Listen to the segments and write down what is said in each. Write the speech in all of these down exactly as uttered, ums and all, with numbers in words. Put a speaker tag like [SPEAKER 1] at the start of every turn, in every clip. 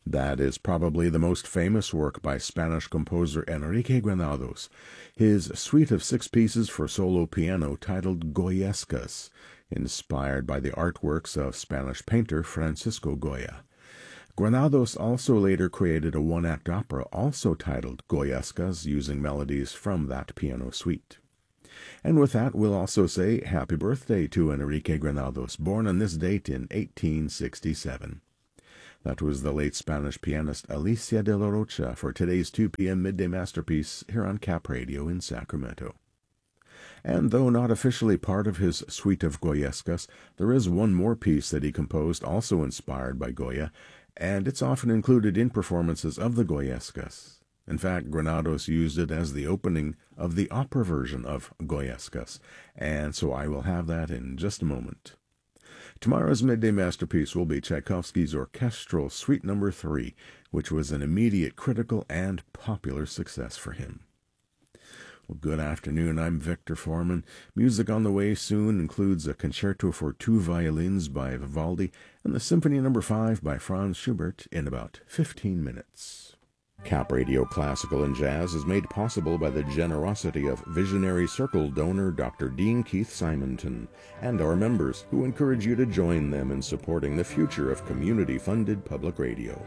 [SPEAKER 1] That is probably the most famous work by Spanish composer Enrique Granados, his suite of six pieces for solo piano titled Goyescas, inspired by the artworks of Spanish painter Francisco Goya. Granados also later created a one-act opera also titled Goyescas, using melodies from that piano suite. And with that, we'll also say happy birthday to Enrique Granados, born on this date in eighteen sixty-seven. That was the late Spanish pianist Alicia de la Rocha for today's two p.m. Midday Masterpiece here on Cap Radio in Sacramento. And though not officially part of his suite of Goyescas, there is one more piece that he composed also inspired by Goya, and it's often included in performances of the Goyescas. In fact, Granados used it as the opening of the opera version of Goyescas, and so I will have that in just a moment. Tomorrow's Midday Masterpiece will be Tchaikovsky's Orchestral Suite Number three, which was an immediate critical and popular success for him. Well, good afternoon, I'm Victor Foreman. Music on the way soon includes a concerto for two violins by Vivaldi and the Symphony Number five by Franz Schubert in about fifteen minutes. Cap Radio Classical and Jazz is made possible by the generosity of Visionary Circle donor Doctor Dean Keith Simonton and our members, who encourage you to join them in supporting the future of community-funded public radio.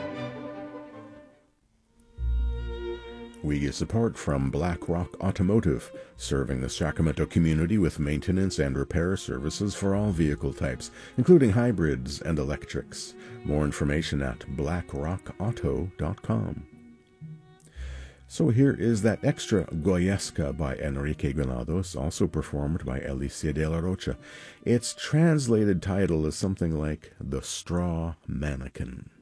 [SPEAKER 1] We get support from Black Rock Automotive, serving the Sacramento community with maintenance and repair services for all vehicle types, including hybrids and electrics. More information at black rock auto dot com. So here is that extra Goyesca by Enrique Granados, also performed by Alicia de la Rocha. Its translated title is something like The Straw Mannequin.